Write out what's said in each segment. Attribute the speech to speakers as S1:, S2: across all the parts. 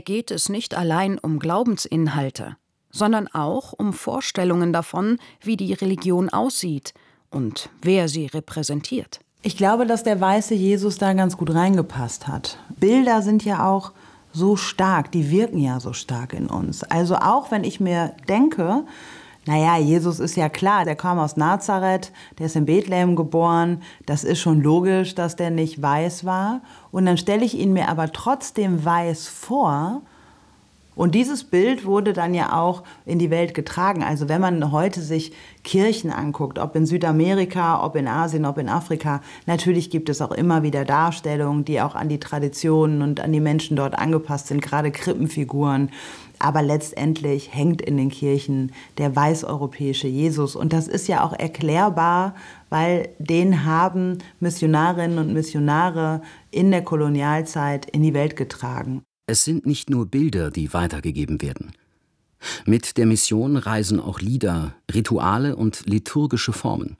S1: geht es nicht allein um Glaubensinhalte, sondern auch um Vorstellungen davon, wie die Religion aussieht und wer sie repräsentiert.
S2: Ich glaube, dass der weiße Jesus da ganz gut reingepasst hat. Bilder sind ja auch so stark, die wirken ja so stark in uns. Also auch wenn ich mir denke, naja, Jesus ist ja klar, der kam aus Nazareth, der ist in Bethlehem geboren, das ist schon logisch, dass der nicht weiß war. Und dann stelle ich ihn mir aber trotzdem weiß vor. Und dieses Bild wurde dann ja auch in die Welt getragen. Also wenn man heute sich Kirchen anguckt, ob in Südamerika, ob in Asien, ob in Afrika, natürlich gibt es auch immer wieder Darstellungen, die auch an die Traditionen und an die Menschen dort angepasst sind, gerade Krippenfiguren. Aber letztendlich hängt in den Kirchen der weißeuropäische Jesus. Und das ist ja auch erklärbar, weil den haben Missionarinnen und Missionare in der Kolonialzeit in die Welt getragen.
S3: Es sind nicht nur Bilder, die weitergegeben werden. Mit der Mission reisen auch Lieder, Rituale und liturgische Formen.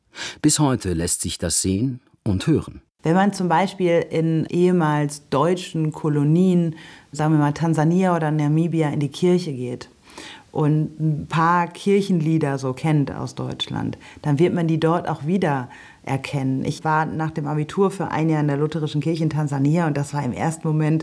S3: Bis heute lässt sich das sehen und hören.
S2: Wenn man zum Beispiel in ehemals deutschen Kolonien, sagen wir mal Tansania oder Namibia, in die Kirche geht und ein paar Kirchenlieder so kennt aus Deutschland, dann wird man die dort auch wieder erkennen. Ich war nach dem Abitur für ein Jahr in der lutherischen Kirche in Tansania und das war im ersten Moment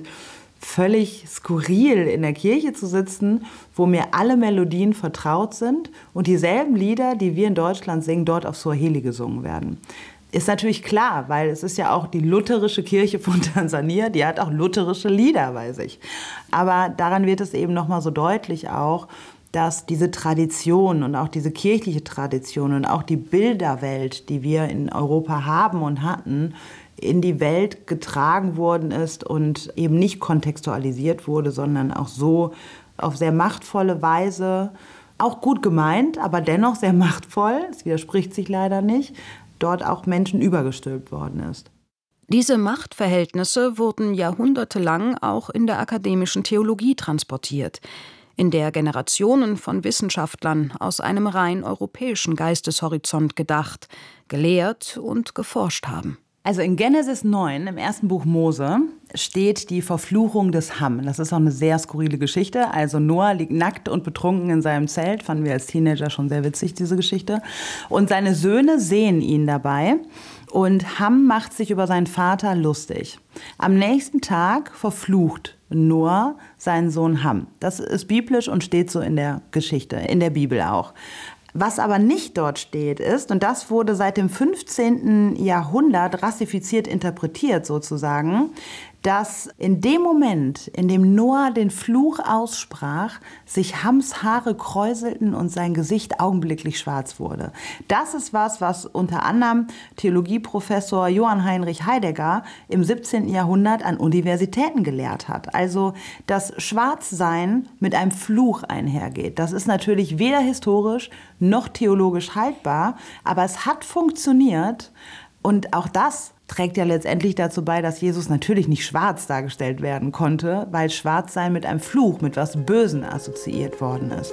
S2: völlig skurril, in der Kirche zu sitzen, wo mir alle Melodien vertraut sind und dieselben Lieder, die wir in Deutschland singen, dort auf Swahili gesungen werden. Ist natürlich klar, weil es ist ja auch die lutherische Kirche von Tansania, die hat auch lutherische Lieder bei sich. Aber daran wird es eben nochmal so deutlich auch, dass diese Tradition und auch diese kirchliche Tradition und auch die Bilderwelt, die wir in Europa haben und hatten, in die Welt getragen worden ist und eben nicht kontextualisiert wurde, sondern auch so auf sehr machtvolle Weise, auch gut gemeint, aber dennoch sehr machtvoll, es widerspricht sich leider nicht, dort auch Menschen übergestülpt worden ist.
S1: Diese Machtverhältnisse wurden jahrhundertelang auch in der akademischen Theologie transportiert, in der Generationen von Wissenschaftlern aus einem rein europäischen Geisteshorizont gedacht, gelehrt und geforscht haben.
S2: Also in Genesis 9, im ersten Buch Mose, steht die Verfluchung des Ham. Das ist auch eine sehr skurrile Geschichte. Also Noah liegt nackt und betrunken in seinem Zelt. Fanden wir als Teenager schon sehr witzig, diese Geschichte. Und seine Söhne sehen ihn dabei. Und Ham macht sich über seinen Vater lustig. Am nächsten Tag verflucht Noah seinen Sohn Ham. Das ist biblisch und steht so in der Geschichte, in der Bibel auch. Was aber nicht dort steht ist, und das wurde seit dem 15. Jahrhundert rassifiziert interpretiert sozusagen, dass in dem Moment, in dem Noah den Fluch aussprach, sich Hams Haare kräuselten und sein Gesicht augenblicklich schwarz wurde. Das ist was unter anderem Theologieprofessor Johann Heinrich Heidegger im 17. Jahrhundert an Universitäten gelehrt hat. Also, dass Schwarzsein mit einem Fluch einhergeht. Das ist natürlich weder historisch noch theologisch haltbar, aber es hat funktioniert und auch das trägt ja letztendlich dazu bei, dass Jesus natürlich nicht schwarz dargestellt werden konnte, weil Schwarzsein mit einem Fluch, mit was Bösen assoziiert worden ist.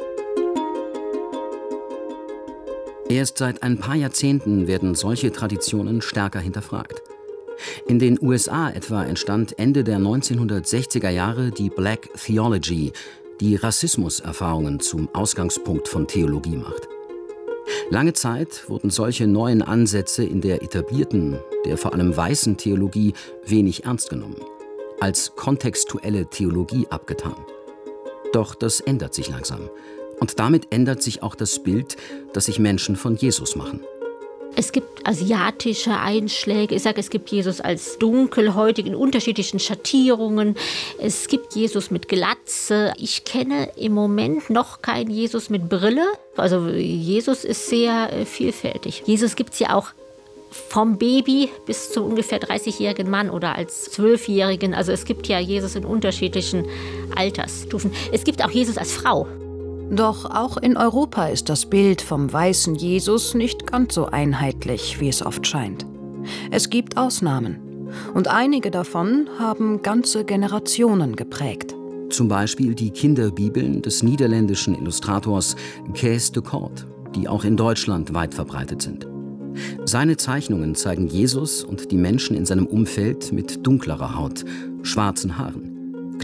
S3: Erst seit ein paar Jahrzehnten werden solche Traditionen stärker hinterfragt. In den USA etwa entstand Ende der 1960er Jahre die Black Theology, die Rassismuserfahrungen zum Ausgangspunkt von Theologie macht. Lange Zeit wurden solche neuen Ansätze in der etablierten, der vor allem weißen Theologie wenig ernst genommen, als kontextuelle Theologie abgetan. Doch das ändert sich langsam. Und damit ändert sich auch das Bild, das sich Menschen von Jesus machen.
S4: Es gibt asiatische Einschläge. Ich sage, es gibt Jesus als dunkelhäutig in unterschiedlichen Schattierungen. Es gibt Jesus mit Glatze. Ich kenne im Moment noch keinen Jesus mit Brille. Also Jesus ist sehr vielfältig. Jesus gibt es ja auch vom Baby bis zum ungefähr 30-jährigen Mann oder als 12-Jährigen. Also es gibt ja Jesus in unterschiedlichen Altersstufen. Es gibt auch Jesus als Frau.
S1: Doch auch in Europa ist das Bild vom weißen Jesus nicht ganz so einheitlich, wie es oft scheint. Es gibt Ausnahmen. Und einige davon haben ganze Generationen geprägt.
S3: Zum Beispiel die Kinderbibeln des niederländischen Illustrators Kees de Kort, die auch in Deutschland weit verbreitet sind. Seine Zeichnungen zeigen Jesus und die Menschen in seinem Umfeld mit dunklerer Haut, schwarzen Haaren,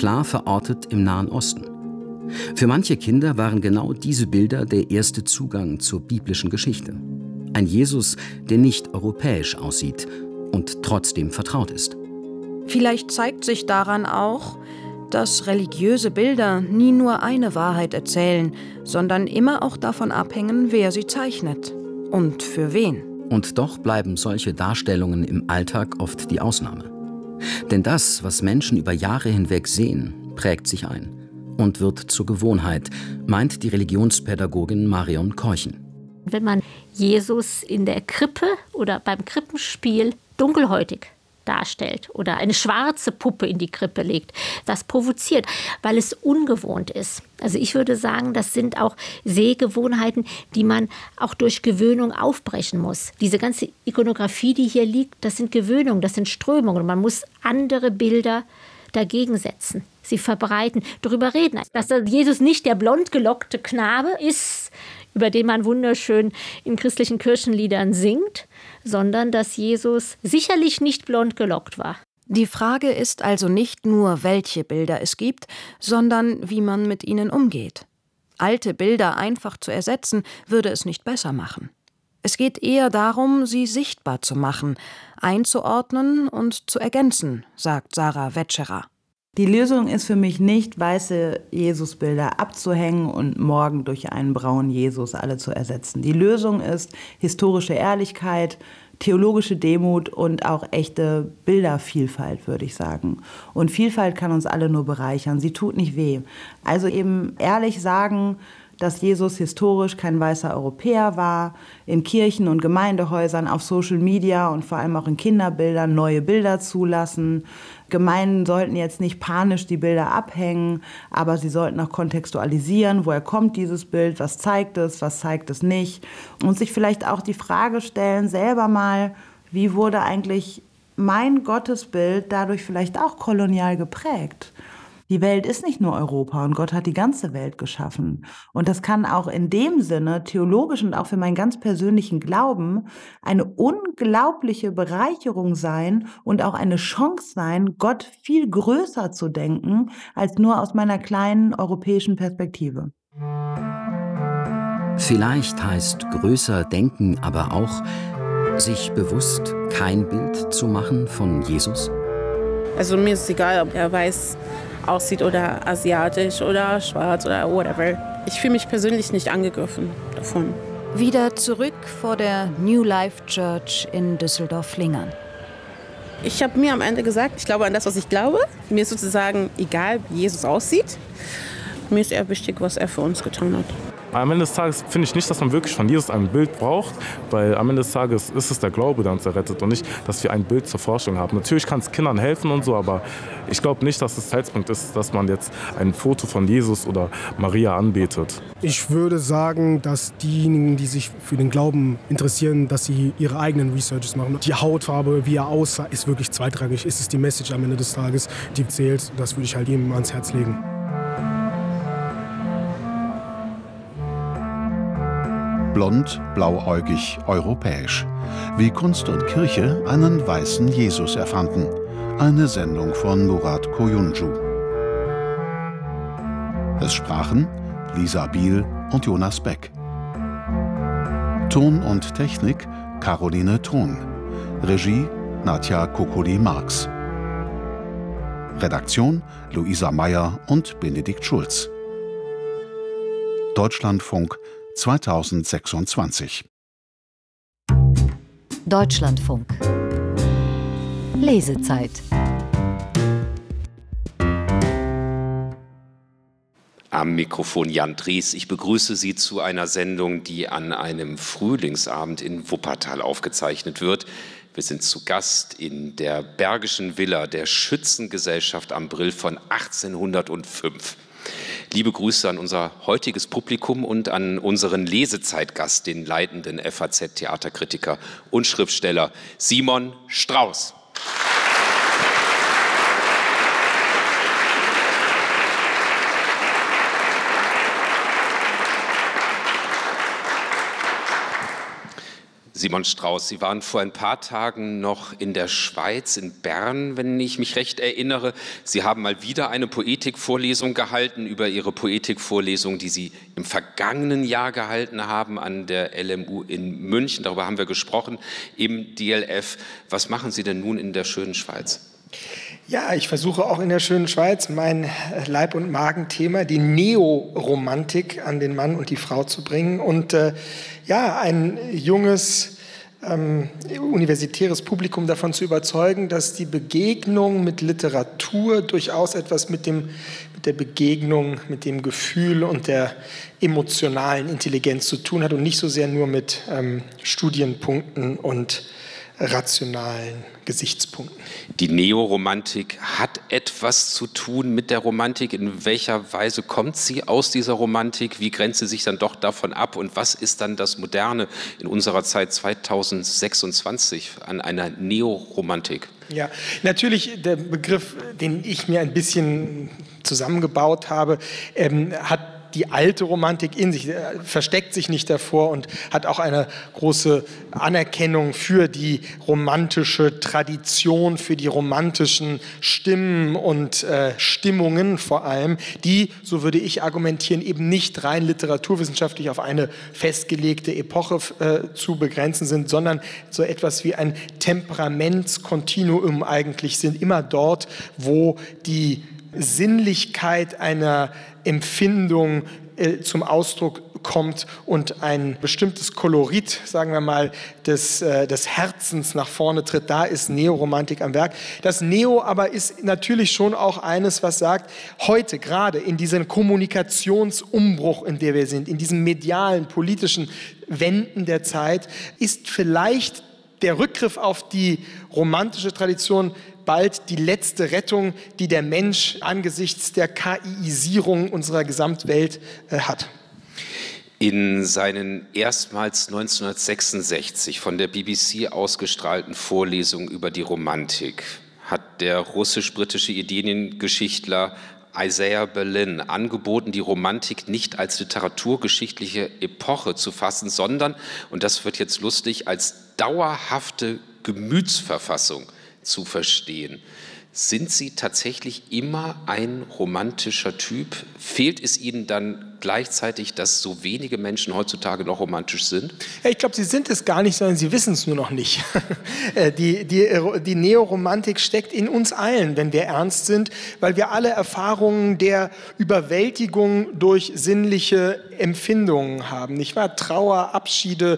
S3: klar verortet im Nahen Osten. Für manche Kinder waren genau diese Bilder der erste Zugang zur biblischen Geschichte. Ein Jesus, der nicht europäisch aussieht und trotzdem vertraut ist.
S1: Vielleicht zeigt sich daran auch, dass religiöse Bilder nie nur eine Wahrheit erzählen, sondern immer auch davon abhängen, wer sie zeichnet und für wen.
S3: Und doch bleiben solche Darstellungen im Alltag oft die Ausnahme. Denn das, was Menschen über Jahre hinweg sehen, prägt sich ein und wird zur Gewohnheit, meint die Religionspädagogin Marion Keuchen.
S4: Wenn man Jesus in der Krippe oder beim Krippenspiel dunkelhäutig darstellt oder eine schwarze Puppe in die Krippe legt, das provoziert, weil es ungewohnt ist. Also ich würde sagen, das sind auch Sehgewohnheiten, die man auch durch Gewöhnung aufbrechen muss. Diese ganze Ikonografie, die hier liegt, das sind Gewöhnungen, das sind Strömungen. Man muss andere Bilder dagegen setzen, sie verbreiten, darüber reden. Dass Jesus nicht der blond gelockte Knabe ist, über den man wunderschön in christlichen Kirchenliedern singt, sondern dass Jesus sicherlich nicht blond gelockt war.
S1: Die Frage ist also nicht nur, welche Bilder es gibt, sondern wie man mit ihnen umgeht. Alte Bilder einfach zu ersetzen, würde es nicht besser machen. Es geht eher darum, sie sichtbar zu machen, einzuordnen und zu ergänzen, sagt Sarah Wetscherer.
S2: Die Lösung ist für mich nicht, weiße Jesusbilder abzuhängen und morgen durch einen braunen Jesus alle zu ersetzen. Die Lösung ist historische Ehrlichkeit, theologische Demut und auch echte Bildervielfalt, würde ich sagen. Und Vielfalt kann uns alle nur bereichern. Sie tut nicht weh. Also eben ehrlich sagen, dass Jesus historisch kein weißer Europäer war, in Kirchen und Gemeindehäusern, auf Social Media und vor allem auch in Kinderbildern neue Bilder zulassen. Gemeinden sollten jetzt nicht panisch die Bilder abhängen, aber sie sollten auch kontextualisieren, woher kommt dieses Bild, was zeigt es nicht. Und sich vielleicht auch die Frage stellen, selber mal, wie wurde eigentlich mein Gottesbild dadurch vielleicht auch kolonial geprägt? Die Welt ist nicht nur Europa und Gott hat die ganze Welt geschaffen. Und das kann auch in dem Sinne, theologisch und auch für meinen ganz persönlichen Glauben, eine unglaubliche Bereicherung sein und auch eine Chance sein, Gott viel größer zu denken, als nur aus meiner kleinen europäischen Perspektive.
S3: Vielleicht heißt größer denken aber auch, sich bewusst kein Bild zu machen von Jesus?
S5: Also mir ist es egal, ob er weiß aussieht oder asiatisch oder schwarz oder whatever. Ich fühle mich persönlich nicht angegriffen davon.
S1: Wieder zurück vor der New Life Church in Düsseldorf-Flingern.
S5: Ich habe mir am Ende gesagt, ich glaube an das, was ich glaube. Mir ist sozusagen egal, wie Jesus aussieht. Mir ist eher wichtig, was er für uns getan hat.
S6: Am Ende des Tages finde ich nicht, dass man wirklich von Jesus ein Bild braucht, weil am Ende des Tages ist es der Glaube, der uns errettet und nicht, dass wir ein Bild zur Forschung haben. Natürlich kann es Kindern helfen und so, aber ich glaube nicht, dass es Zeitpunkt ist, dass man jetzt ein Foto von Jesus oder Maria anbetet.
S7: Ich würde sagen, dass diejenigen, die sich für den Glauben interessieren, dass sie ihre eigenen Researches machen. Die Hautfarbe, wie er aussah, ist wirklich zweitrangig. Ist es die Message am Ende des Tages, die zählt? Das würde ich halt jedem ans Herz legen.
S8: Blond, blauäugig, europäisch. Wie Kunst und Kirche einen weißen Jesus erfanden. Eine Sendung von Murat Koyuncu. Es sprachen Lisa Biel und Jonas Beck. Ton und Technik Caroline Thron. Regie Nadja Kokoli-Marx. Redaktion Luisa Meyer und Benedikt Schulz. Deutschlandfunk 2026.
S9: Deutschlandfunk. Lesezeit.
S10: Am Mikrofon Jan Dries. Ich begrüße Sie zu einer Sendung, die an einem Frühlingsabend in Wuppertal aufgezeichnet wird. Wir sind zu Gast in der Bergischen Villa der Schützengesellschaft am Brill von 1805. Liebe Grüße an unser heutiges Publikum und an unseren Lesezeitgast, den leitenden FAZ-Theaterkritiker und Schriftsteller Simon Strauß. Simon Strauß, Sie waren vor ein paar Tagen noch in der Schweiz, in Bern, wenn ich mich recht erinnere. Sie haben mal wieder eine Poetikvorlesung gehalten über Ihre Poetikvorlesung, die Sie im vergangenen Jahr gehalten haben an der LMU in München. Darüber haben wir gesprochen im DLF. Was machen Sie denn nun in der schönen Schweiz?
S9: Ja, ich versuche auch in der schönen Schweiz mein Leib- und Magenthema, die Neoromantik, an den Mann und die Frau zu bringen und ein junges universitäres Publikum davon zu überzeugen, dass die Begegnung mit Literatur durchaus etwas mit der Begegnung, mit dem Gefühl und der emotionalen Intelligenz zu tun hat und nicht so sehr nur mit Studienpunkten und rationalen Gesichtspunkten.
S10: Die Neoromantik hat etwas zu tun mit der Romantik. In welcher Weise kommt sie aus dieser Romantik? Wie grenzt sie sich dann doch davon ab? Und was ist dann das Moderne in unserer Zeit 2026 an einer Neoromantik?
S9: Ja, natürlich der Begriff, den ich mir ein bisschen zusammengebaut habe, hat die alte Romantik in sich, versteckt sich nicht davor und hat auch eine große Anerkennung für die romantische Tradition, für die romantischen Stimmen und Stimmungen vor allem, die, so würde ich argumentieren, eben nicht rein literaturwissenschaftlich auf eine festgelegte Epoche zu begrenzen sind, sondern so etwas wie ein Temperamentskontinuum eigentlich sind, immer dort, wo die Sinnlichkeit einer Empfindung zum Ausdruck kommt und ein bestimmtes Kolorit, sagen wir mal, des Herzens nach vorne tritt, da ist Neoromantik am Werk. Das Neo aber ist natürlich schon auch eines, was sagt, heute gerade in diesem Kommunikationsumbruch, in der wir sind, in diesen medialen, politischen Wenden der Zeit, ist vielleicht der Rückgriff auf die romantische Tradition bald die letzte Rettung, die der Mensch angesichts der KI-Isierung unserer Gesamtwelt hat.
S10: In seinen erstmals 1966 von der BBC ausgestrahlten Vorlesungen über die Romantik hat der russisch-britische Ideengeschichtler Isaiah Berlin angeboten, die Romantik nicht als literaturgeschichtliche Epoche zu fassen, sondern, und das wird jetzt lustig, als dauerhafte Gemütsverfassung zu verstehen. Sind Sie tatsächlich immer ein romantischer Typ? Fehlt es Ihnen dann gleichzeitig, dass so wenige Menschen heutzutage noch romantisch sind?
S9: Ja, ich glaube, sie sind es gar nicht, sondern sie wissen es nur noch nicht. Die Neoromantik steckt in uns allen, wenn wir ernst sind, weil wir alle Erfahrungen der Überwältigung durch sinnliche Empfindungen haben, nicht wahr? Trauer, Abschiede,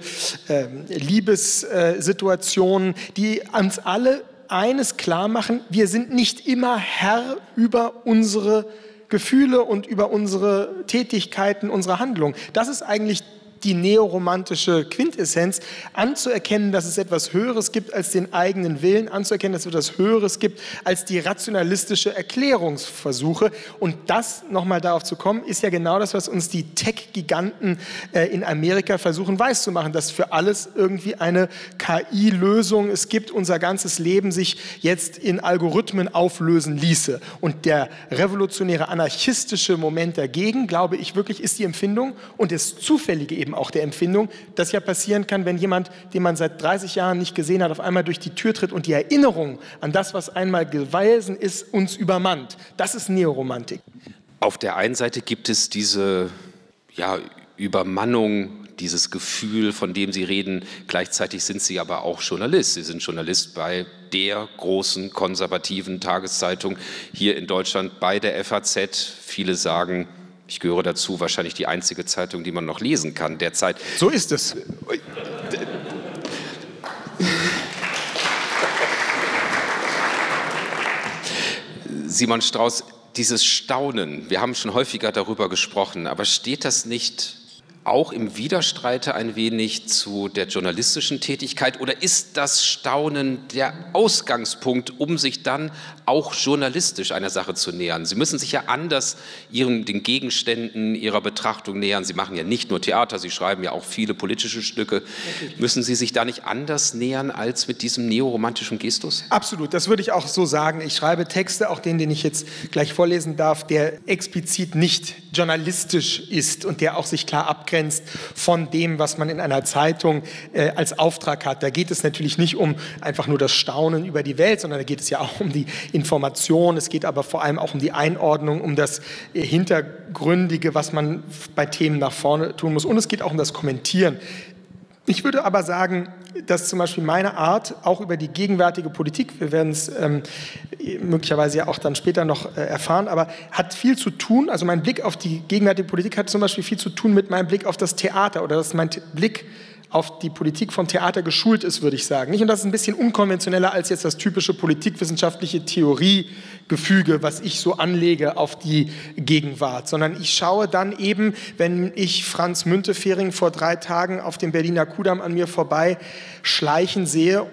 S9: Liebessituationen, die uns alle eines klar machen: Wir sind nicht immer Herr über unsere Gefühle und über unsere Tätigkeiten, unsere Handlungen. Das ist eigentlich die neoromantische Quintessenz, anzuerkennen, dass es etwas Höheres gibt als den eigenen Willen, anzuerkennen, dass es etwas Höheres gibt als die rationalistische Erklärungsversuche. Und das, nochmal darauf zu kommen, ist ja genau das, was uns die Tech-Giganten in Amerika versuchen weiszumachen, dass für alles irgendwie eine KI-Lösung es gibt, unser ganzes Leben sich jetzt in Algorithmen auflösen ließe. Und der revolutionäre, anarchistische Moment dagegen, glaube ich wirklich, ist die Empfindung und das Zufällige eben auch der Empfindung, das ja passieren kann, wenn jemand, den man seit 30 Jahren nicht gesehen hat, auf einmal durch die Tür tritt und die Erinnerung an das, was einmal gewesen ist, uns übermannt. Das ist Neoromantik.
S10: Auf der einen Seite gibt es diese Übermannung, dieses Gefühl, von dem Sie reden. Gleichzeitig sind Sie aber auch Journalist. Sie sind Journalist bei der großen konservativen Tageszeitung hier in Deutschland, bei der FAZ. Viele sagen, ich gehöre dazu, wahrscheinlich die einzige Zeitung, die man noch lesen kann derzeit.
S9: So ist es.
S10: Simon Strauß, dieses Staunen, wir haben schon häufiger darüber gesprochen, aber steht das nicht auch im Widerstreite ein wenig zu der journalistischen Tätigkeit, oder ist das Staunen der Ausgangspunkt, um sich dann auch journalistisch einer Sache zu nähern? Sie müssen sich ja anders den Gegenständen Ihrer Betrachtung nähern. Sie machen ja nicht nur Theater, Sie schreiben ja auch viele politische Stücke. Müssen Sie sich da nicht anders nähern als mit diesem neoromantischen Gestus?
S9: Absolut, das würde ich auch so sagen. Ich schreibe Texte, auch den ich jetzt gleich vorlesen darf, der explizit nicht journalistisch ist und der auch sich klar abgrenzt abgrenzt von dem, was man in einer Zeitung als Auftrag hat. Da geht es natürlich nicht um einfach nur das Staunen über die Welt, sondern da geht es ja auch um die Information. Es geht aber vor allem auch um die Einordnung, um das Hintergründige, was man bei Themen nach vorne tun muss. Und es geht auch um das Kommentieren. Ich würde aber sagen, dass zum Beispiel meine Art, auch über die gegenwärtige Politik, wir werden es möglicherweise ja auch dann später noch erfahren, aber hat viel zu tun, also mein Blick auf die gegenwärtige Politik hat zum Beispiel viel zu tun mit meinem Blick auf das Theater oder dass mein Blick auf die Politik vom Theater geschult ist, würde ich sagen. Und das ist ein bisschen unkonventioneller als jetzt das typische politikwissenschaftliche Theoriegefüge, was ich so anlege auf die Gegenwart, sondern ich schaue dann eben, wenn ich Franz Müntefering vor 3 Tagen auf dem Berliner Kudamm an mir vorbei schleichen sehe,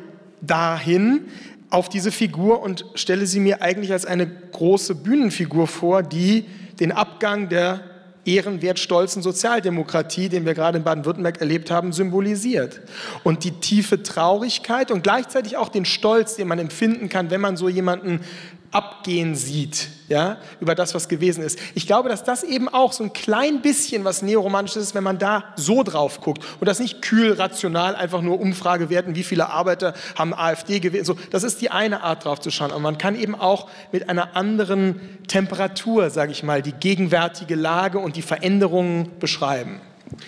S9: dahin auf diese Figur und stelle sie mir eigentlich als eine große Bühnenfigur vor, die den Abgang der ehrenwert stolzen Sozialdemokratie, den wir gerade in Baden-Württemberg erlebt haben, symbolisiert. Und die tiefe Traurigkeit und gleichzeitig auch den Stolz, den man empfinden kann, wenn man so jemanden abgehen sieht, ja, über das, was gewesen ist. Ich glaube, dass das eben auch so ein klein bisschen was Neoromantisches ist, wenn man da so drauf guckt und das nicht kühl, rational, einfach nur Umfragewerten, wie viele Arbeiter haben AfD gewählt. So, das ist die eine Art, drauf zu schauen. Aber man kann eben auch mit einer anderen Temperatur, sage ich mal, die gegenwärtige Lage und die Veränderungen beschreiben.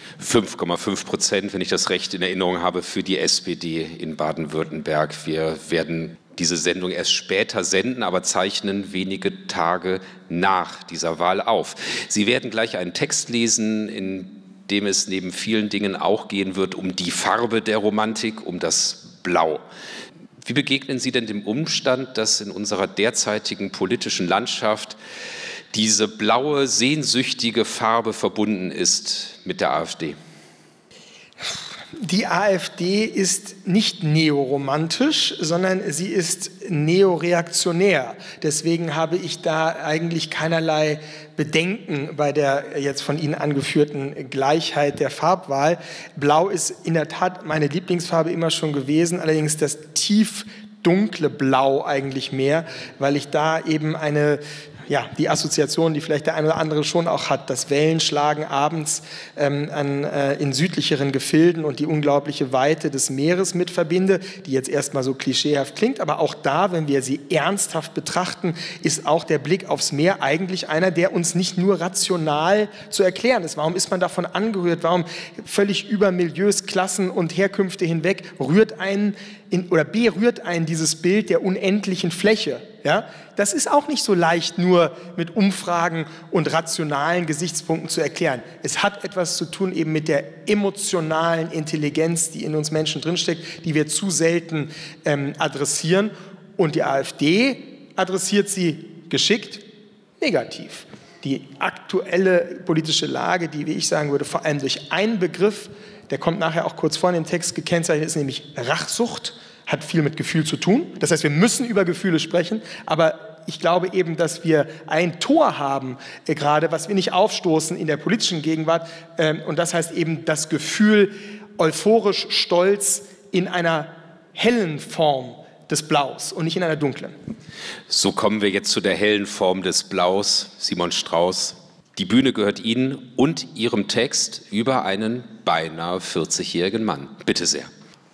S10: 5,5%, wenn ich das recht in Erinnerung habe, für die SPD in Baden-Württemberg. Wir werden diese Sendung erst später senden, aber zeichnen wenige Tage nach dieser Wahl auf. Sie werden gleich einen Text lesen, in dem es neben vielen Dingen auch gehen wird um die Farbe der Romantik, um das Blau. Wie begegnen Sie denn dem Umstand, dass in unserer derzeitigen politischen Landschaft diese blaue, sehnsüchtige Farbe verbunden ist mit der AfD?
S9: Die AfD ist nicht neoromantisch, sondern sie ist neoreaktionär. Deswegen habe ich da eigentlich keinerlei Bedenken bei der jetzt von Ihnen angeführten Gleichheit der Farbwahl. Blau ist in der Tat meine Lieblingsfarbe immer schon gewesen, allerdings das tief dunkle Blau eigentlich mehr, weil ich da eben die Assoziation, die vielleicht der eine oder andere schon auch hat, das Wellenschlagen abends in südlicheren Gefilden und die unglaubliche Weite des Meeres mit verbinde, die jetzt erstmal so klischeehaft klingt, aber auch da, wenn wir sie ernsthaft betrachten, ist auch der Blick aufs Meer eigentlich einer, der uns nicht nur rational zu erklären ist. Warum ist man davon angerührt? Warum völlig über Milieus, Klassen und Herkünfte hinweg berührt einen dieses Bild der unendlichen Fläche? Ja, das ist auch nicht so leicht nur mit Umfragen und rationalen Gesichtspunkten zu erklären. Es hat etwas zu tun eben mit der emotionalen Intelligenz, die in uns Menschen drinsteckt, die wir zu selten adressieren. Und die AfD adressiert sie geschickt negativ. Die aktuelle politische Lage, die, wie ich sagen würde, vor allem durch einen Begriff, der kommt nachher auch kurz vor in dem Text gekennzeichnet ist, nämlich Rachsucht, hat viel mit Gefühl zu tun. Das heißt, wir müssen über Gefühle sprechen, aber ich glaube eben, dass wir ein Tor haben, gerade was wir nicht aufstoßen in der politischen Gegenwart. Und das heißt eben das Gefühl, euphorisch stolz in einer hellen Form des Blaus und nicht in einer dunklen.
S10: So kommen wir jetzt zu der hellen Form des Blaus. Simon Strauß, die Bühne gehört Ihnen und Ihrem Text über einen beinahe 40-jährigen Mann. Bitte sehr.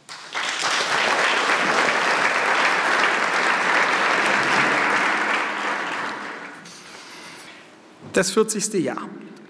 S9: Das 40. Jahr.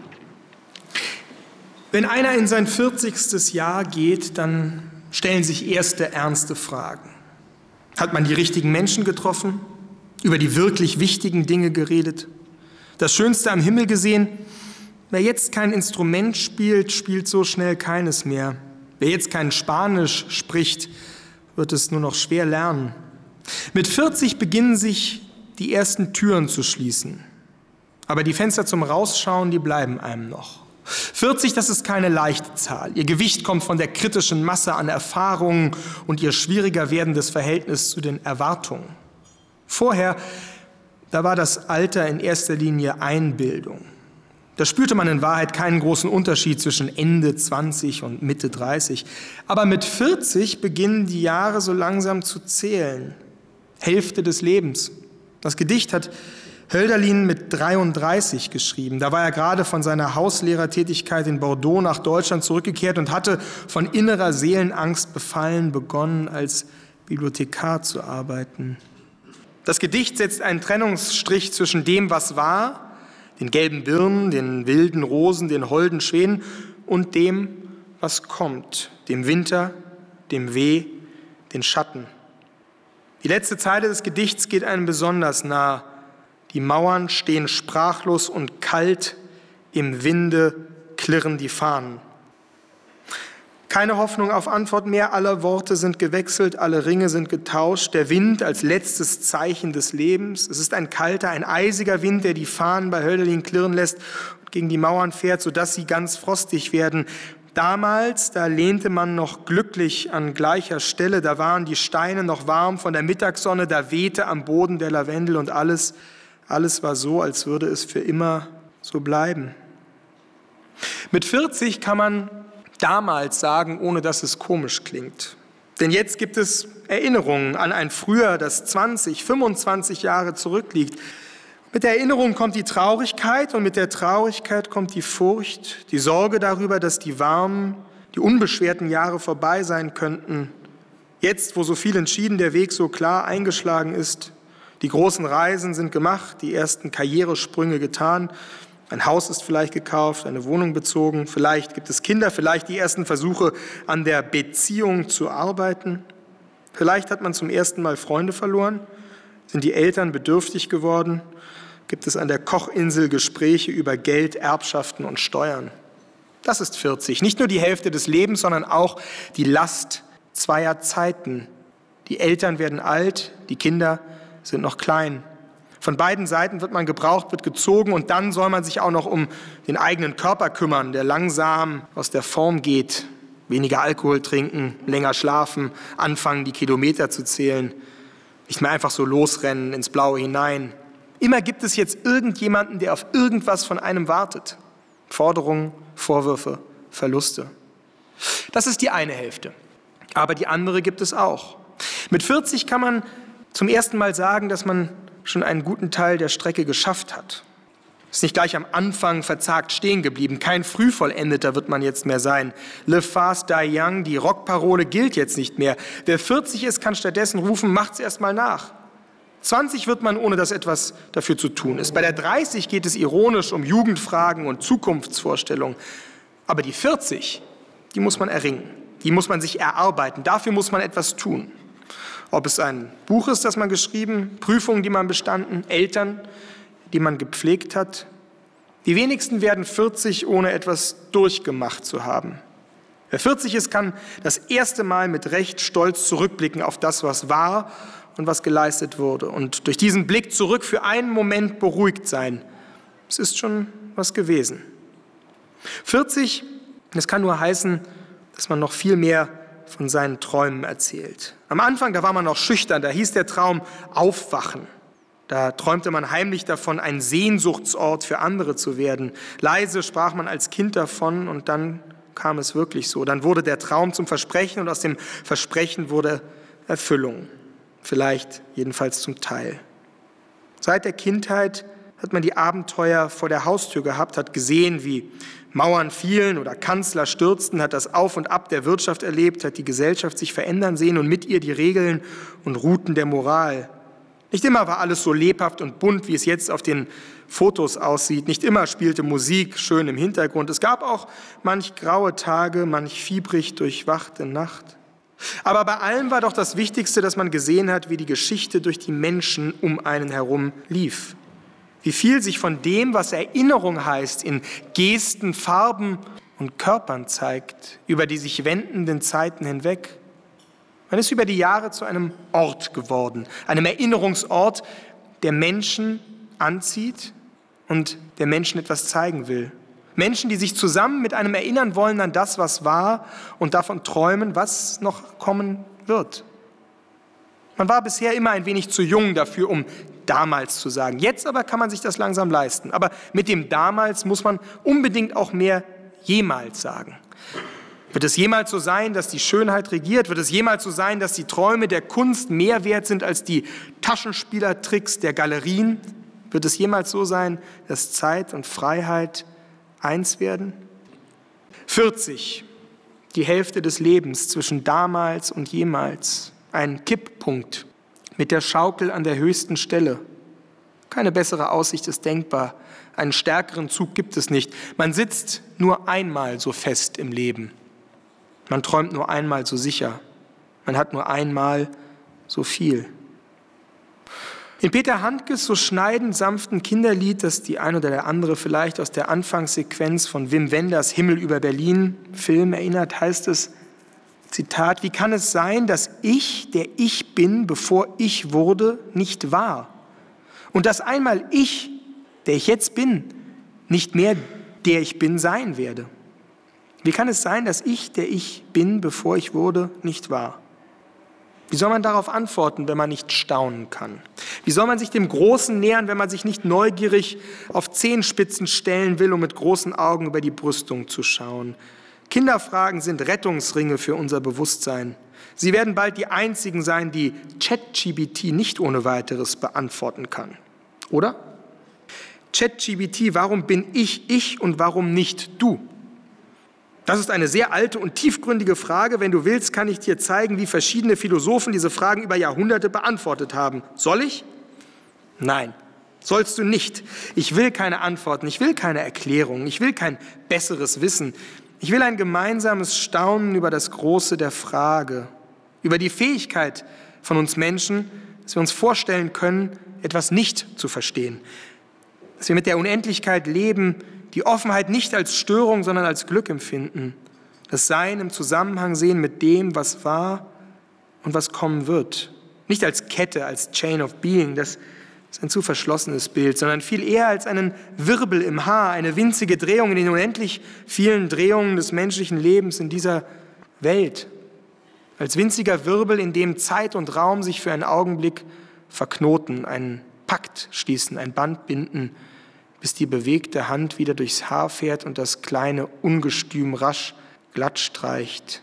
S9: Wenn einer in sein 40. Jahr geht, dann stellen sich erste ernste Fragen. Hat man die richtigen Menschen getroffen? Über die wirklich wichtigen Dinge geredet? Das Schönste am Himmel gesehen? Wer jetzt kein Instrument spielt, spielt so schnell keines mehr. Wer jetzt kein Spanisch spricht, wird es nur noch schwer lernen. Mit 40 beginnen sich die ersten Türen zu schließen. Aber die Fenster zum Rausschauen, die bleiben einem noch. 40, das ist keine leichte Zahl. Ihr Gewicht kommt von der kritischen Masse an Erfahrungen und ihr schwieriger werdendes Verhältnis zu den Erwartungen. Vorher, da war das Alter in erster Linie Einbildung. Da spürte man in Wahrheit keinen großen Unterschied zwischen Ende 20 und Mitte 30. Aber mit 40 beginnen die Jahre so langsam zu zählen. Hälfte des Lebens. Das Gedicht hat Hölderlin mit 33 geschrieben. Da war er gerade von seiner Hauslehrertätigkeit in Bordeaux nach Deutschland zurückgekehrt und hatte von innerer Seelenangst befallen begonnen, als Bibliothekar zu arbeiten. Das Gedicht setzt einen Trennungsstrich zwischen dem, was war, den gelben Birnen, den wilden Rosen, den holden Schwänen, und dem, was kommt, dem Winter, dem Weh, den Schatten. Die letzte Zeile des Gedichts geht einem besonders nah. Die Mauern stehen sprachlos und kalt, im Winde klirren die Fahnen. Keine Hoffnung auf Antwort mehr, alle Worte sind gewechselt, alle Ringe sind getauscht. Der Wind als letztes Zeichen des Lebens. Es ist ein kalter, ein eisiger Wind, der die Fahnen bei Hölderlin klirren lässt und gegen die Mauern fährt, sodass sie ganz frostig werden. Damals, da lehnte man noch glücklich an gleicher Stelle, da waren die Steine noch warm von der Mittagssonne, da wehte am Boden der Lavendel und alles war so, als würde es für immer so bleiben. Mit 40 kann man damals sagen, ohne dass es komisch klingt. Denn jetzt gibt es Erinnerungen an ein Früher, das 20, 25 Jahre zurückliegt. Mit der Erinnerung kommt die Traurigkeit und mit der Traurigkeit kommt die Furcht, die Sorge darüber, dass die warmen, die unbeschwerten Jahre vorbei sein könnten. Jetzt, wo so viel entschieden der Weg so klar eingeschlagen ist, die großen Reisen sind gemacht, die ersten Karrieresprünge getan, ein Haus ist vielleicht gekauft, eine Wohnung bezogen, vielleicht gibt es Kinder, vielleicht die ersten Versuche an der Beziehung zu arbeiten. Vielleicht hat man zum ersten Mal Freunde verloren, sind die Eltern bedürftig geworden, gibt es an der Kochinsel Gespräche über Geld, Erbschaften und Steuern. Das ist 40, nicht nur die Hälfte des Lebens, sondern auch die Last zweier Zeiten. Die Eltern werden alt, die Kinder sind noch klein. Von beiden Seiten wird man gebraucht, wird gezogen und dann soll man sich auch noch um den eigenen Körper kümmern, der langsam aus der Form geht. Weniger Alkohol trinken, länger schlafen, anfangen, die Kilometer zu zählen. Nicht mehr einfach so losrennen ins Blaue hinein. Immer gibt es jetzt irgendjemanden, der auf irgendwas von einem wartet. Forderungen, Vorwürfe, Verluste. Das ist die eine Hälfte. Aber die andere gibt es auch. Mit 40 kann man zum ersten Mal sagen, dass man schon einen guten Teil der Strecke geschafft hat. Ist nicht gleich am Anfang verzagt stehen geblieben. Kein Frühvollendeter wird man jetzt mehr sein. Live fast, die young, die Rockparole gilt jetzt nicht mehr. Wer 40 ist, kann stattdessen rufen, macht's erst mal nach. 20 wird man, ohne dass etwas dafür zu tun ist. Bei der 30 geht es ironisch um Jugendfragen und Zukunftsvorstellungen. Aber die 40, die muss man erringen. Die muss man sich erarbeiten. Dafür muss man etwas tun. Ob es ein Buch ist, das man geschrieben, Prüfungen, die man bestanden, Eltern, die man gepflegt hat. Die wenigsten werden 40, ohne etwas durchgemacht zu haben. Wer 40 ist, kann das erste Mal mit Recht stolz zurückblicken auf das, was war und was geleistet wurde. Und durch diesen Blick zurück für einen Moment beruhigt sein. Es ist schon was gewesen. 40, das kann nur heißen, dass man noch viel mehr von seinen Träumen erzählt. Am Anfang, da war man noch schüchtern, da hieß der Traum Aufwachen. Da träumte man heimlich davon, ein Sehnsuchtsort für andere zu werden. Leise sprach man als Kind davon und dann kam es wirklich so. Dann wurde der Traum zum Versprechen und aus dem Versprechen wurde Erfüllung. Vielleicht jedenfalls zum Teil. Seit der Kindheit hat man die Abenteuer vor der Haustür gehabt, hat gesehen, wie Mauern fielen oder Kanzler stürzten, hat das Auf und Ab der Wirtschaft erlebt, hat die Gesellschaft sich verändern sehen und mit ihr die Regeln und Routen der Moral. Nicht immer war alles so lebhaft und bunt, wie es jetzt auf den Fotos aussieht. Nicht immer spielte Musik schön im Hintergrund. Es gab auch manch graue Tage, manch fiebrig durchwachte Nacht. Aber bei allem war doch das Wichtigste, dass man gesehen hat, wie die Geschichte durch die Menschen um einen herum lief. Wie viel sich von dem, was Erinnerung heißt, in Gesten, Farben und Körpern zeigt, über die sich wendenden Zeiten hinweg. Man ist über die Jahre zu einem Ort geworden, einem Erinnerungsort, der Menschen anzieht und der Menschen etwas zeigen will. Menschen, die sich zusammen mit einem erinnern wollen an das, was war und davon träumen, was noch kommen wird. Man war bisher immer ein wenig zu jung dafür, um damals zu sagen. Jetzt aber kann man sich das langsam leisten. Aber mit dem damals muss man unbedingt auch mehr jemals sagen. Wird es jemals so sein, dass die Schönheit regiert? Wird es jemals so sein, dass die Träume der Kunst mehr wert sind als die Taschenspielertricks der Galerien? Wird es jemals so sein, dass Zeit und Freiheit eins werden? 40, die Hälfte des Lebens zwischen damals und jemals. Ein Kipppunkt mit der Schaukel an der höchsten Stelle. Keine bessere Aussicht ist denkbar. Einen stärkeren Zug gibt es nicht. Man sitzt nur einmal so fest im Leben. Man träumt nur einmal so sicher. Man hat nur einmal so viel. In Peter Handkes so schneidend sanften Kinderlied, das die ein oder der andere vielleicht aus der Anfangssequenz von Wim Wenders Himmel über Berlin Film erinnert, heißt es, Zitat, wie kann es sein, dass ich, der ich bin, bevor ich wurde, nicht war? Und dass einmal ich, der ich jetzt bin, nicht mehr der ich bin sein werde? Wie kann es sein, dass ich, der ich bin, bevor ich wurde, nicht war? Wie soll man darauf antworten, wenn man nicht staunen kann? Wie soll man sich dem Großen nähern, wenn man sich nicht neugierig auf Zehenspitzen stellen will, um mit großen Augen über die Brüstung zu schauen? Kinderfragen sind Rettungsringe für unser Bewusstsein. Sie werden bald die einzigen sein, die ChatGPT nicht ohne weiteres beantworten kann. Oder? ChatGPT, warum bin ich und warum nicht du? Das ist eine sehr alte und tiefgründige Frage. Wenn du willst, kann ich dir zeigen, wie verschiedene Philosophen diese Fragen über Jahrhunderte beantwortet haben. Soll ich? Nein, sollst du nicht. Ich will keine Antworten, ich will keine Erklärungen, ich will kein besseres Wissen. Ich will ein gemeinsames Staunen über das Große der Frage, über die Fähigkeit von uns Menschen, dass wir uns vorstellen können, etwas nicht zu verstehen, dass wir mit der Unendlichkeit leben, die Offenheit nicht als Störung, sondern als Glück empfinden, das Sein im Zusammenhang sehen mit dem, was war und was kommen wird. Nicht als Kette, als Chain of Being, das ist ein zu verschlossenes Bild, sondern viel eher als einen Wirbel im Haar, eine winzige Drehung in den unendlich vielen Drehungen des menschlichen Lebens in dieser Welt. Als winziger Wirbel, in dem Zeit und Raum sich für einen Augenblick verknoten, einen Pakt schließen, ein Band binden, bis die bewegte Hand wieder durchs Haar fährt und das kleine Ungestüm rasch glatt streicht.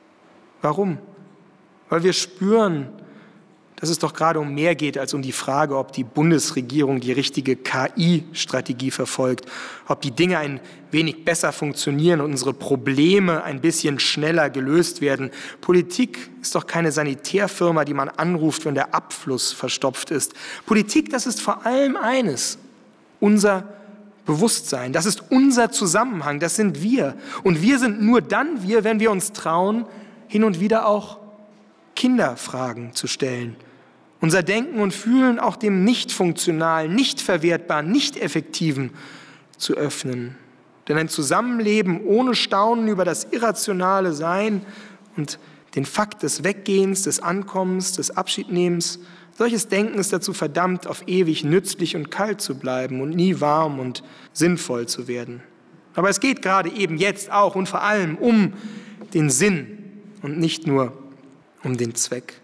S9: Warum? Weil wir spüren, dass es doch gerade um mehr geht als um die Frage, ob die Bundesregierung die richtige KI-Strategie verfolgt, ob die Dinge ein wenig besser funktionieren und unsere Probleme ein bisschen schneller gelöst werden. Politik ist doch keine Sanitärfirma, die man anruft, wenn der Abfluss verstopft ist. Politik, das ist vor allem eines: unser Bewusstsein, das ist unser Zusammenhang, das sind wir. Und wir sind nur dann wir, wenn wir uns trauen, hin und wieder auch Kinderfragen zu stellen. Unser Denken und Fühlen auch dem Nicht-Funktionalen, Nicht-Verwertbaren, Nicht-Effektiven zu öffnen. Denn ein Zusammenleben ohne Staunen über das irrationale Sein und den Fakt des Weggehens, des Ankommens, des Abschiednehmens, solches Denken ist dazu verdammt, auf ewig nützlich und kalt zu bleiben und nie warm und sinnvoll zu werden. Aber es geht gerade eben jetzt auch und vor allem um den Sinn und nicht nur um den Zweck.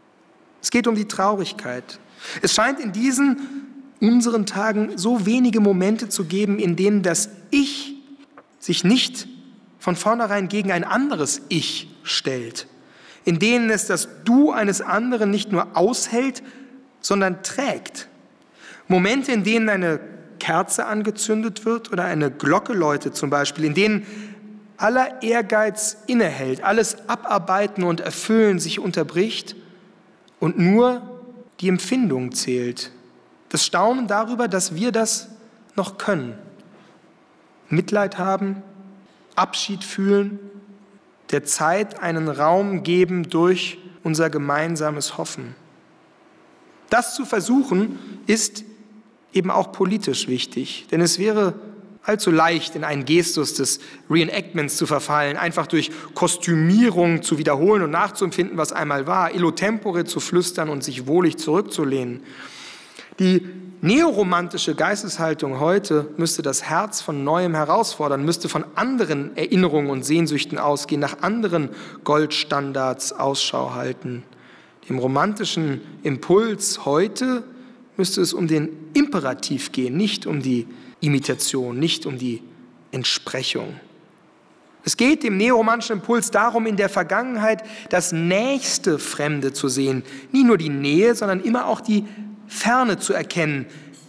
S9: Es geht um die Traurigkeit. Es scheint in diesen unseren Tagen so wenige Momente zu geben, in denen das Ich sich nicht von vornherein gegen ein anderes Ich stellt, in denen es das Du eines anderen nicht nur aushält, sondern trägt. Momente, in denen eine Kerze angezündet wird oder eine Glocke läutet zum Beispiel, in denen aller Ehrgeiz innehält, alles Abarbeiten und Erfüllen sich unterbricht und nur die Empfindung zählt. Das Staunen darüber, dass wir das noch können. Mitleid haben, Abschied fühlen, der Zeit einen Raum geben durch unser gemeinsames Hoffen. Das zu versuchen, ist eben auch politisch wichtig, denn es wäre allzu leicht, in einen Gestus des Reenactments zu verfallen, einfach durch Kostümierung zu wiederholen und nachzuempfinden, was einmal war, illo tempore zu flüstern und sich wohlig zurückzulehnen. Die neoromantische Geisteshaltung heute müsste das Herz von Neuem herausfordern, müsste von anderen Erinnerungen und Sehnsüchten ausgehen, nach anderen Goldstandards Ausschau halten. Dem romantischen Impuls heute müsste es um den Imperativ gehen, nicht um die Imitation, nicht um die Entsprechung. Es geht dem neoromantischen Impuls darum, in der Vergangenheit das nächste Fremde zu sehen, nie nur die Nähe, sondern immer auch die Ferne zu erkennen,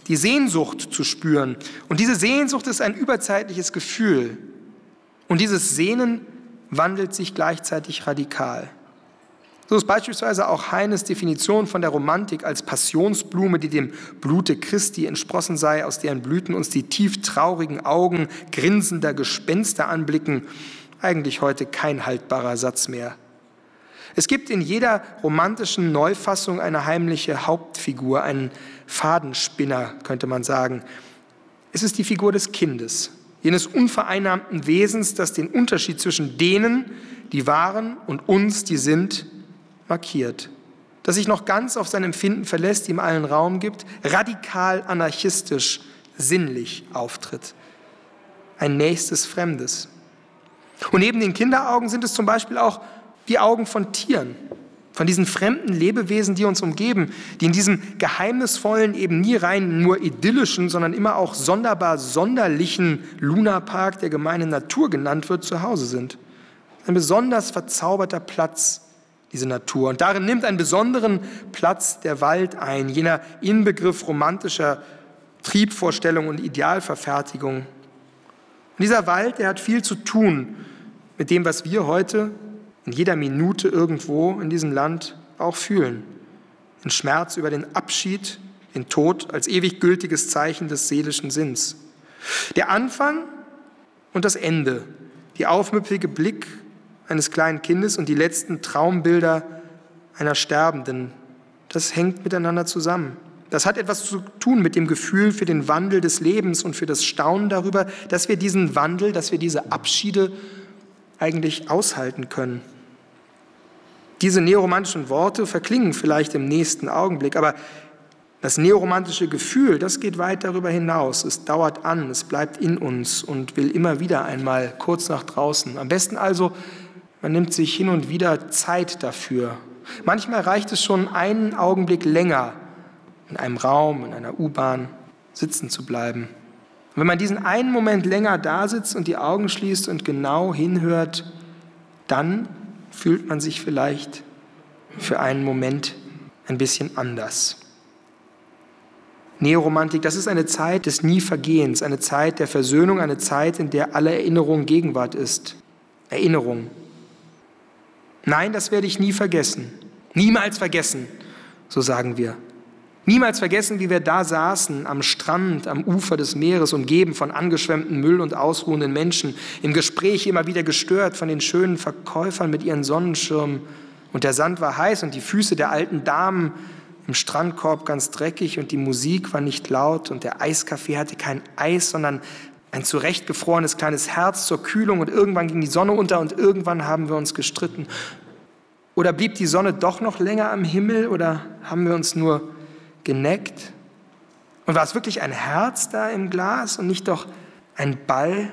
S9: die Sehnsucht zu spüren. Und diese Sehnsucht ist ein überzeitliches Gefühl. Und dieses Sehnen wandelt sich gleichzeitig radikal. So ist beispielsweise auch Heines Definition von der Romantik als Passionsblume, die dem Blute Christi entsprossen sei, aus deren Blüten uns die tief traurigen Augen grinsender Gespenster anblicken, eigentlich heute kein haltbarer Satz mehr. Es gibt in jeder romantischen Neufassung eine heimliche Hauptfigur, einen Fadenspinner, könnte man sagen. Es ist die Figur des Kindes, jenes unvereinnahmten Wesens, das den Unterschied zwischen denen, die waren, und uns, die sind, markiert, das sich noch ganz auf sein Empfinden verlässt, ihm allen Raum gibt, radikal anarchistisch, sinnlich auftritt. Ein nächstes Fremdes. Und neben den Kinderaugen sind es zum Beispiel auch die Augen von Tieren, von diesen fremden Lebewesen, die uns umgeben, die in diesem geheimnisvollen, eben nie rein nur idyllischen, sondern immer auch sonderbar sonderlichen Lunapark, der gemeinen Natur genannt wird, zu Hause sind. Ein besonders verzauberter Platz, diese Natur. Und darin nimmt einen besonderen Platz der Wald ein, jener Inbegriff romantischer Triebvorstellung und Idealverfertigung. Und dieser Wald, der hat viel zu tun mit dem, was wir heute in jeder Minute irgendwo in diesem Land auch fühlen. In Schmerz über den Abschied, den Tod als ewig gültiges Zeichen des seelischen Sinns. Der Anfang und das Ende, die aufmüpfige Blick eines kleinen Kindes und die letzten Traumbilder einer Sterbenden, das hängt miteinander zusammen. Das hat etwas zu tun mit dem Gefühl für den Wandel des Lebens und für das Staunen darüber, dass wir diesen Wandel, dass wir diese Abschiede eigentlich aushalten können. Diese neoromantischen Worte verklingen vielleicht im nächsten Augenblick, aber das neoromantische Gefühl, das geht weit darüber hinaus. Es dauert an, es bleibt in uns und will immer wieder einmal kurz nach draußen. Am besten also, man nimmt sich hin und wieder Zeit dafür. Manchmal reicht es schon einen Augenblick länger, in einem Raum, in einer U-Bahn sitzen zu bleiben. Und wenn man diesen einen Moment länger da sitzt und die Augen schließt und genau hinhört, dann fühlt man sich vielleicht für einen Moment ein bisschen anders. Neoromantik, das ist eine Zeit des Nie-Vergehens, eine Zeit der Versöhnung, eine Zeit, in der alle Erinnerung Gegenwart ist. Erinnerung. Nein, das werde ich nie vergessen. Niemals vergessen, so sagen wir. Niemals vergessen, wie wir da saßen, am Strand, am Ufer des Meeres, umgeben von angeschwemmtem Müll und ausruhenden Menschen, im Gespräch immer wieder gestört von den schönen Verkäufern mit ihren Sonnenschirmen. Und der Sand war heiß und die Füße der alten Damen im Strandkorb ganz dreckig und die Musik war nicht laut und der Eiskaffee hatte kein Eis, sondern ein zurechtgefrorenes kleines Herz zur Kühlung und irgendwann ging die Sonne unter und irgendwann haben wir uns gestritten. Oder blieb die Sonne doch noch länger am Himmel oder haben wir uns nur geneckt? Und war es wirklich ein Herz da im Glas und nicht doch ein Ball?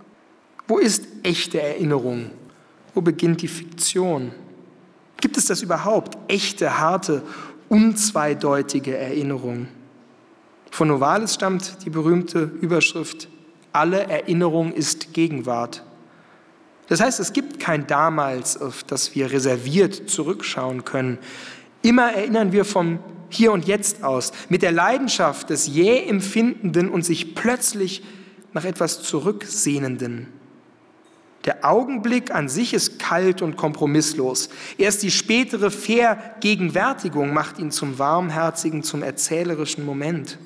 S9: Wo ist echte Erinnerung? Wo beginnt die Fiktion? Gibt es das überhaupt? Echte, harte, unzweideutige Erinnerung. Von Novalis stammt die berühmte Überschrift: Alle Erinnerung ist Gegenwart. Das heißt, es gibt kein Damals, auf das wir reserviert zurückschauen können. Immer erinnern wir vom Hier und Jetzt aus, mit der Leidenschaft des jäh Empfindenden und sich plötzlich nach etwas Zurücksehnenden. Der Augenblick an sich ist kalt und kompromisslos. Erst die spätere Vergegenwärtigung macht ihn zum warmherzigen, zum erzählerischen Moment.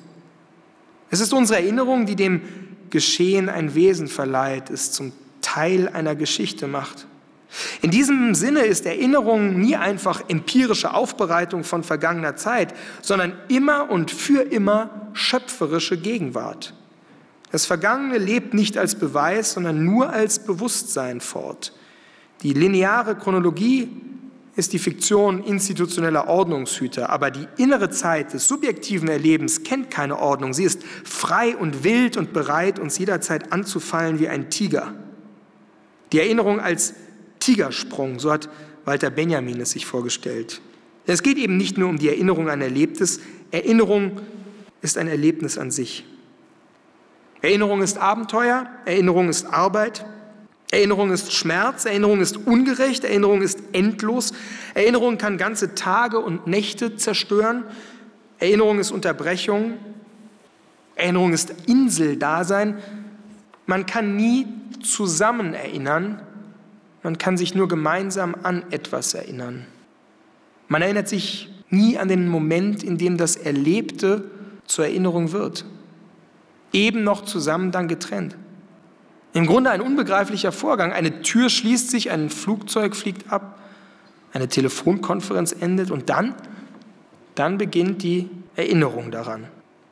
S9: Es ist unsere Erinnerung, die dem Geschehen ein Wesen verleiht, es zum Teil einer Geschichte macht. In diesem Sinne ist Erinnerung nie einfach empirische Aufbereitung von vergangener Zeit, sondern immer und für immer schöpferische Gegenwart. Das Vergangene lebt nicht als Beweis, sondern nur als Bewusstsein fort. Die lineare Chronologie ist die Fiktion institutioneller Ordnungshüter, aber die innere Zeit des subjektiven Erlebens kennt keine Ordnung. Sie ist frei und wild und bereit, uns jederzeit anzufallen wie ein Tiger. Die Erinnerung als Tigersprung, so hat Walter Benjamin es sich vorgestellt. Es geht eben nicht nur um die Erinnerung an Erlebtes, Erinnerung ist ein Erlebnis an sich. Erinnerung ist Abenteuer, Erinnerung ist Arbeit, Erinnerung ist Schmerz, Erinnerung ist ungerecht, Erinnerung ist endlos, Erinnerung kann ganze Tage und Nächte zerstören, Erinnerung ist Unterbrechung, Erinnerung ist Inseldasein. Man kann nie zusammen erinnern, man kann sich nur gemeinsam an etwas erinnern. Man erinnert sich nie an den Moment, in dem das Erlebte zur Erinnerung wird. Eben noch zusammen, dann getrennt. Im Grunde ein unbegreiflicher Vorgang. Eine Tür schließt sich, ein Flugzeug fliegt ab, eine Telefonkonferenz endet und dann beginnt die Erinnerung daran.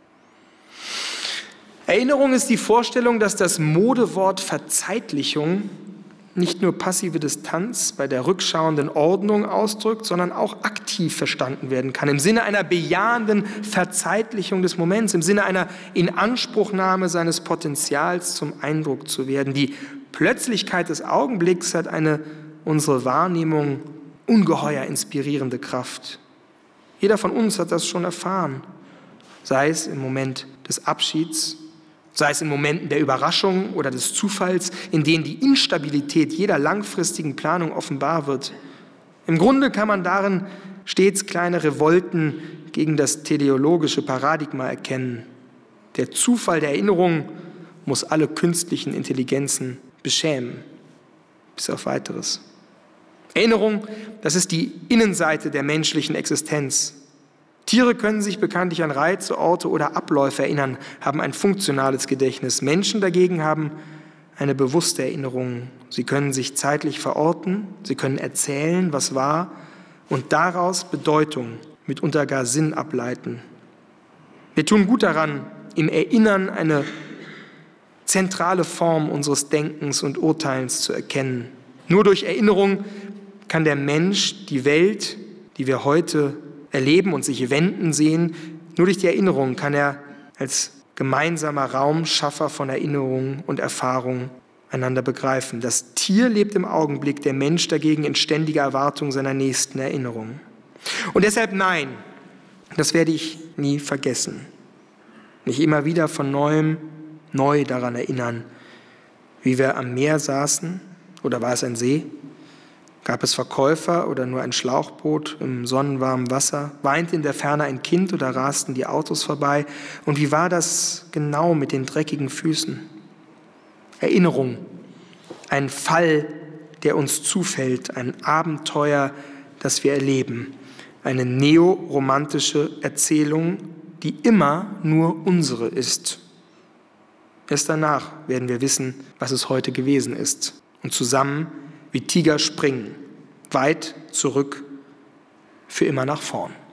S9: Erinnerung ist die Vorstellung, dass das Modewort Verzeitlichung nicht nur passive Distanz bei der rückschauenden Ordnung ausdrückt, sondern auch aktiv verstanden werden kann, im Sinne einer bejahenden Verzeitlichung des Moments, im Sinne einer Inanspruchnahme seines Potenzials zum Eindruck zu werden. Die Plötzlichkeit des Augenblicks hat eine unsere Wahrnehmung ungeheuer inspirierende Kraft. Jeder von uns hat das schon erfahren, sei es im Moment des Abschieds, sei es in Momenten der Überraschung oder des Zufalls, in denen die Instabilität jeder langfristigen Planung offenbar wird. Im Grunde kann man darin stets kleine Revolten gegen das teleologische Paradigma erkennen. Der Zufall der Erinnerung muss alle künstlichen Intelligenzen beschämen, bis auf Weiteres. Erinnerung, das ist die Innenseite der menschlichen Existenz. Tiere können sich bekanntlich an Reize, Orte oder Abläufe erinnern, haben ein funktionales Gedächtnis. Menschen dagegen haben eine bewusste Erinnerung. Sie können sich zeitlich verorten, sie können erzählen, was war und daraus Bedeutung, mitunter gar Sinn ableiten. Wir tun gut daran, im Erinnern eine zentrale Form unseres Denkens und Urteilens zu erkennen. Nur durch Erinnerung kann der Mensch die Welt, die wir heute erleben und sich wenden sehen, nur durch die Erinnerung kann er als gemeinsamer Raumschaffer von Erinnerung und Erfahrung einander begreifen. Das Tier lebt im Augenblick, der Mensch dagegen in ständiger Erwartung seiner nächsten Erinnerung. Und deshalb nein, das werde ich nie vergessen. Mich immer wieder von neuem neu daran erinnern, wie wir am Meer saßen, oder war es ein See? Gab es Verkäufer oder nur ein Schlauchboot im sonnenwarmen Wasser? Weinte in der Ferne ein Kind oder rasten die Autos vorbei? Und wie war das genau mit den dreckigen Füßen? Erinnerung, ein Fall, der uns zufällt, ein Abenteuer, das wir erleben, eine neoromantische Erzählung, die immer nur unsere ist. Erst danach werden wir wissen, was es heute gewesen ist und zusammen wie Tiger springen, weit zurück, für immer nach vorn.